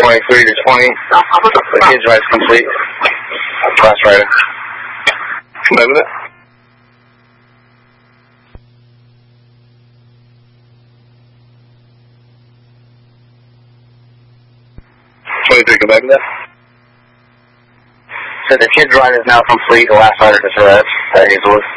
23 to 20. The kids ride's complete. Last rider. Come back with it. Come back with that. So the kids ride is now complete. The last rider just arrived at Hazelwood.